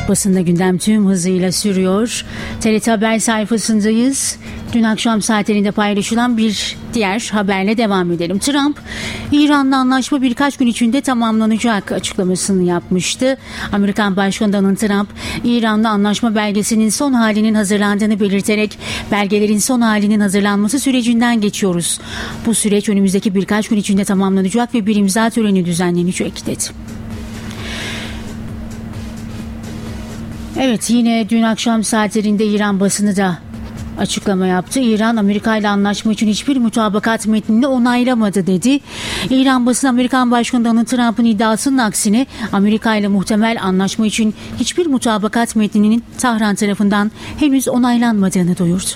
Basında gündem tüm hızıyla sürüyor. TRT Haber sayfasındayız. Dün akşam saatlerinde paylaşılan bir diğer haberle devam edelim. Trump, İran'la anlaşma birkaç gün içinde tamamlanacak açıklamasını yapmıştı. Amerikan Başkanı Donald Trump, İran'la anlaşma belgesinin son halinin hazırlandığını belirterek, belgelerin son halinin hazırlanması sürecinden geçiyoruz. Bu süreç önümüzdeki birkaç gün içinde tamamlanacak ve bir imza töreni düzenlenecek dedi. Evet, yine dün akşam saatlerinde İran basını da açıklama yaptı. İran, Amerika ile anlaşma için hiçbir mutabakat metnini onaylamadı dedi. İran basını Amerikan Başkanı Donald Trump'ın iddiasının aksine Amerika ile muhtemel anlaşma için hiçbir mutabakat metninin Tahran tarafından henüz onaylanmadığını duyurdu.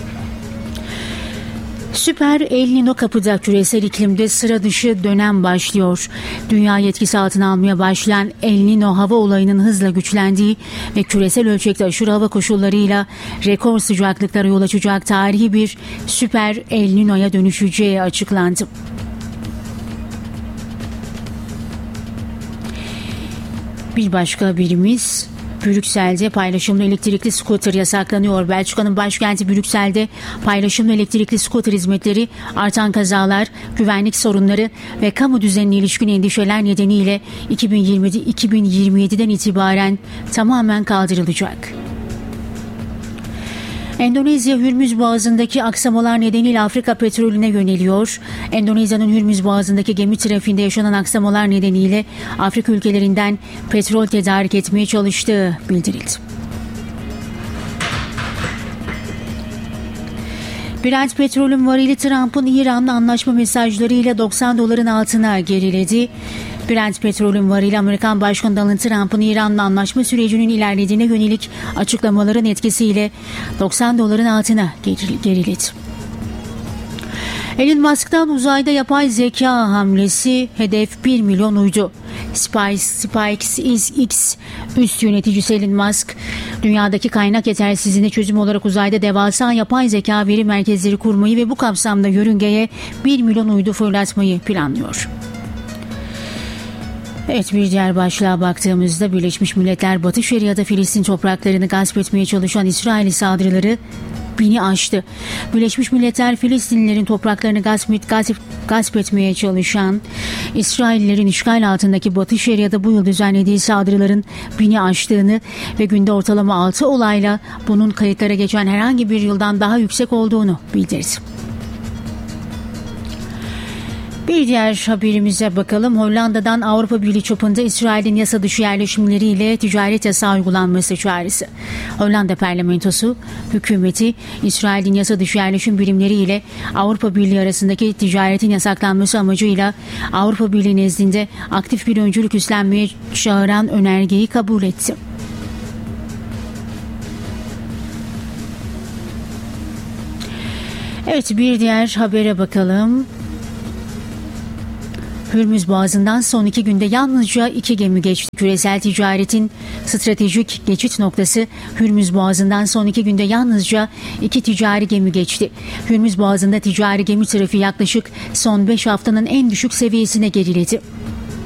Süper El Niño kapıda, küresel iklimde sıra dışı dönem başlıyor. Dünya etkisi altına almaya başlayan El Niño hava olayının hızla güçlendiği ve küresel ölçekte aşırı hava koşullarıyla rekor sıcaklıklara yol açacak tarihi bir Süper El Niño'ya dönüşeceği açıklandı. Bir başka haberimiz, Brüksel'de paylaşımlı elektrikli scooter yasaklanıyor. Belçika'nın başkenti Brüksel'de paylaşımlı elektrikli scooter hizmetleri artan kazalar, güvenlik sorunları ve kamu düzenine ilişkin endişeler nedeniyle 2027'den itibaren tamamen kaldırılacak. Endonezya Hürmüz Boğazı'ndaki aksamalar nedeniyle Afrika petrolüne yöneliyor. Endonezya'nın Hürmüz Boğazı'ndaki gemi trafiğinde yaşanan aksamalar nedeniyle Afrika ülkelerinden petrol tedarik etmeye çalıştığı bildirildi. Brent petrolün varili Trump'ın İran'la anlaşma mesajlarıyla $90 altına geriledi. Brent petrolün varili Amerikan Başkanı Donald Trump'ın İran'la anlaşma sürecinin ilerlediğine yönelik açıklamaların etkisiyle $90 altına geriledi. Elon Musk'tan uzayda yapay zeka hamlesi, hedef 1 milyon uydu. SpaceX üst yöneticisi Elon Musk, dünyadaki kaynak yetersizliğine çözüm olarak uzayda devasa yapay zeka veri merkezleri kurmayı ve bu kapsamda yörüngeye 1 milyon uydu fırlatmayı planlıyor. Evet, bir diğer başlığa baktığımızda Birleşmiş Milletler Batı Şeria'da Filistin topraklarını gasp etmeye çalışan İsrail saldırıları 1000'i aştı. Birleşmiş Milletler, Filistinlilerin topraklarını gasp etmeye çalışan İsraillerin işgal altındaki Batı Şeria'da bu yıl düzenlediği saldırıların 1000'i aştığını ve günde ortalama 6 olayla bunun kayıtlara geçen herhangi bir yıldan daha yüksek olduğunu bildirdi. Bir diğer haberimize bakalım. Hollanda'dan Avrupa Birliği çapında İsrail'in yasa dışı yerleşimleriyle ticaret yasağı uygulanması çağrısı. Hollanda parlamentosu hükümeti İsrail'in yasa dışı yerleşim birimleriyle Avrupa Birliği arasındaki ticaretin yasaklanması amacıyla Avrupa Birliği nezdinde aktif bir öncülük üstlenmeye çağıran önergeyi kabul etti. Evet, bir diğer habere bakalım. Hürmüz Boğazı'ndan son 2 günde yalnızca 2 gemi geçti. Küresel ticaretin stratejik geçit noktası Hürmüz Boğazı'ndan son 2 günde yalnızca 2 ticari gemi geçti. Hürmüz Boğazı'nda ticari gemi trafiği yaklaşık son 5 haftanın en düşük seviyesine geriledi.